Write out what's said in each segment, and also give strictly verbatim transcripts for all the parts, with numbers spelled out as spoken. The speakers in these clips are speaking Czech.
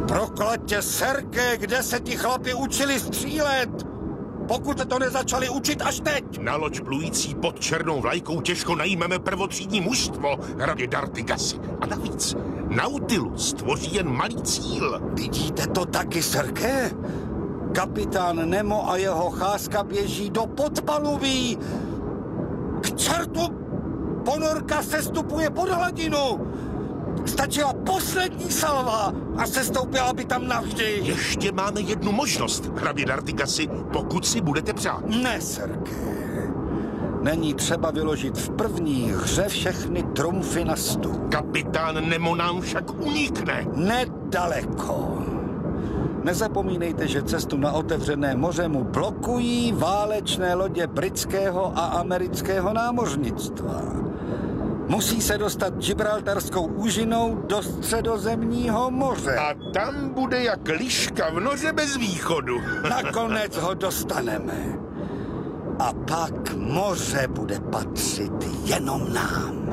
Proklatě Serke, kde se ti chlapi učili střílet? Pokud se to nezačali učit až teď. Na loď plující pod černou vlajkou těžko najmeme prvotřídní mužstvo, hrabě D'Artigassi. A navíc Nautilus tvoří jen malý cíl. Vidíte to taky, Serke? Kapitán Nemo a jeho cháska běží do podpaluví. K čertu! Ponorka sestupuje pod hladinu. Stačila poslední salva a sestoupila by tam navždy. Ještě máme jednu možnost, hrabě D'Artigassi, pokud si budete přát. Ne, Serke. Není třeba vyložit v první hře všechny trumfy na stůl. Kapitán Nemo nám však unikne. Nedaleko. Nezapomínejte, že cestu na otevřené moře mu blokují válečné lodě britského a amerického námořnictva. Musí se dostat Gibraltarskou úžinou do Středozemního moře. A tam bude jak liška v noře bez východu. Nakonec ho dostaneme. A pak moře bude patřit jenom nám.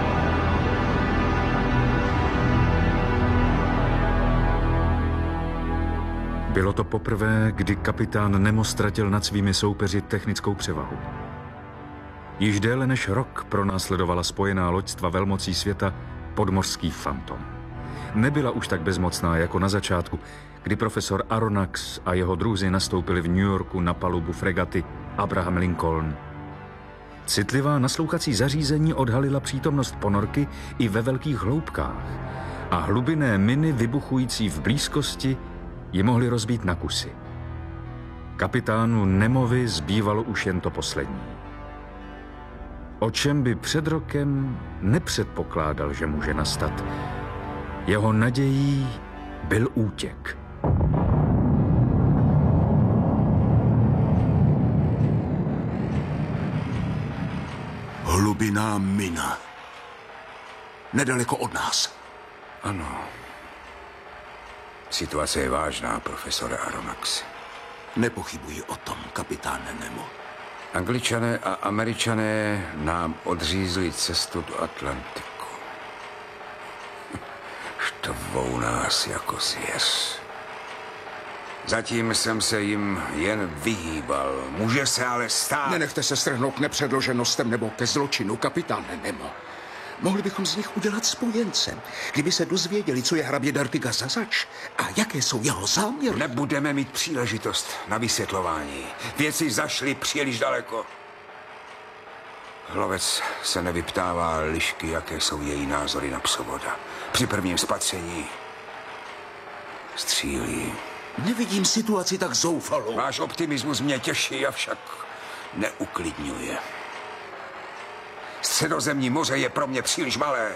Bylo to poprvé, kdy kapitán Nemo ztratil nad svými soupeři technickou převahu. Již déle než rok pronásledovala spojená loďstva velmocí světa podmořský Fantom. Nebyla už tak bezmocná jako na začátku, kdy profesor Aronnax a jeho druzí nastoupili v New Yorku na palubu fregaty Abraham Lincoln. Citlivá naslouchací zařízení odhalila přítomnost ponorky i ve velkých hloubkách a hlubinné miny vybuchující v blízkosti ji mohly rozbít na kusy. Kapitánu Nemovi zbývalo už jen to poslední. O čem by před rokem nepředpokládal, že může nastat. Jeho nadějí byl útěk. Hlubinná mina. Nedaleko od nás. Ano. Situace je vážná, profesore Aronnax. Nepochybuji o tom, kapitáne Nemo. Angličané a Američané nám odřízli cestu do Atlantiku. Štvou nás jako zvěř. Zatím jsem se jim jen vyhýbal. Může se ale stát... Nenechte se strhnout k nepředloženostem nebo ke zločinu, kapitáne Nemo. Mohli bychom z nich udělat spojence, kdyby se dozvěděli, co je hrabě D'Artigas zač a jaké jsou jeho záměry. Nebudeme mít příležitost na vysvětlování. Věci zašly příliš daleko. Hlovec se nevyptává lišky, jaké jsou její názory na psovoda. Při prvním spatření střílí. Nevidím situaci tak zoufalou. Váš optimismus mě těší, avšak neuklidňuje. Středozemní moře je pro mě příliš malé.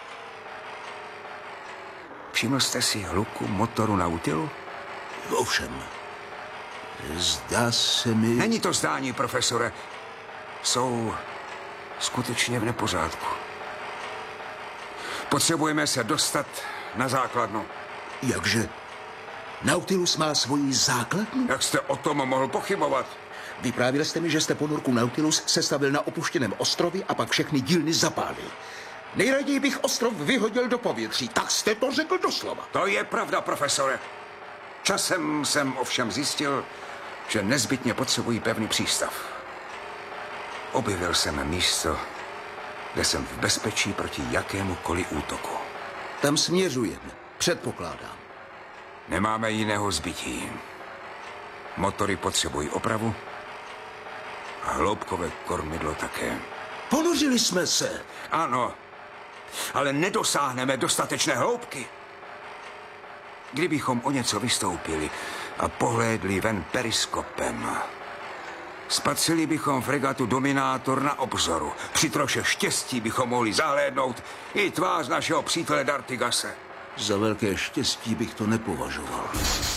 Všiml jste si hluku motoru Nautilu? Ovšem, zdá se mi... Není to zdání, profesore. Jsou skutečně v nepořádku. Potřebujeme se dostat na základnu. Jakže? Nautilus má svoji základnu? Jak jste o tom mohl pochybovat? Vyprávěl jste mi, že jste ponorku Nautilus sestavil na opuštěném ostrově a pak všechny dílny zapálil. Nejraději bych ostrov vyhodil do povětří. Tak jste to řekl doslova. To je pravda, profesore. Časem jsem ovšem zjistil, že nezbytně potřebují pevný přístav. Objevil jsem místo, kde jsem v bezpečí proti jakémukoliv útoku. Tam směřujeme, předpokládám. Nemáme jiného zbytí. Motory potřebují opravu a hloubkové kormidlo také. Ponořili jsme se. Ano, ale nedosáhneme dostatečné hloubky. Kdybychom o něco vystoupili a pohlédli ven periskopem, spatřili bychom fregatu Dominátor na obzoru. Při troše štěstí bychom mohli zahlédnout i tvář našeho přítele D'Artigase. Za velké štěstí bych to nepovažoval.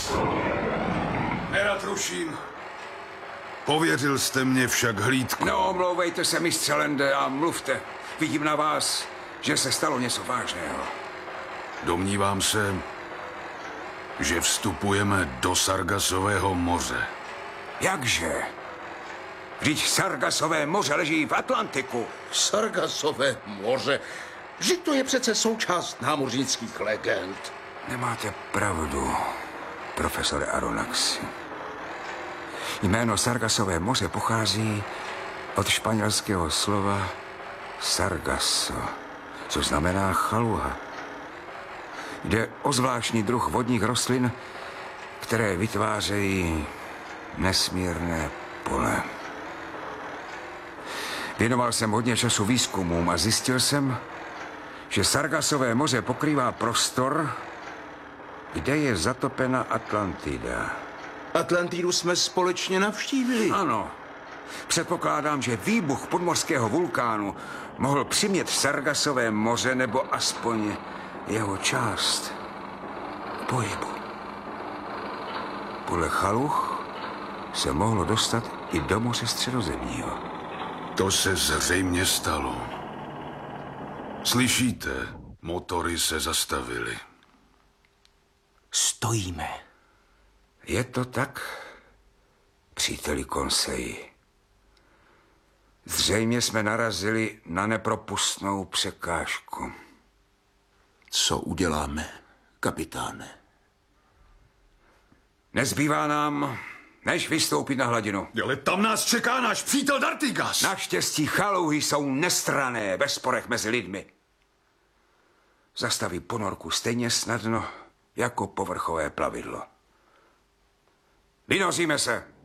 Nerad ruším. Pověřil jste mě však hlídku. Neomlouvejte se, mistře Lande, a mluvte. Vidím na vás, že se stalo něco vážného. Domnívám se, že vstupujeme do Sargasového moře. Jakže? Vždyť Sargasové moře leží v Atlantiku. Sargasové moře? Vždyť to je přece součást námořnických legend. Nemáte pravdu, profesore Aronnaxi. Jméno Sargasové moře pochází od španělského slova sargasso, což znamená chaluha. Jde o zvláštní druh vodních rostlin, které vytvářejí nesmírné pole. Věnoval jsem hodně času výzkumům a zjistil jsem, že Sargasové moře pokrývá prostor, kde je zatopena Atlantida. Atlantidu jsme společně navštívili. Ano. Předpokládám, že výbuch podmořského vulkánu mohl přimět Sargasové moře nebo aspoň jeho část k pohybu. Podle chaluch se mohlo dostat i do moře Středozemního. To se zřejmě stalo. Slyšíte? Motory se zastavily. Stojíme. Je to tak, příteli Conseil? Zřejmě jsme narazili na nepropustnou překážku. Co uděláme, kapitáne? Nezbývá nám, než vystoupit na hladinu. Ale tam nás čeká náš přítel Dartigas. Naštěstí chalouhy jsou nestranné ve sporech mezi lidmi. Zastaví ponorku stejně snadno jako povrchové plavidlo. Vynoříme se.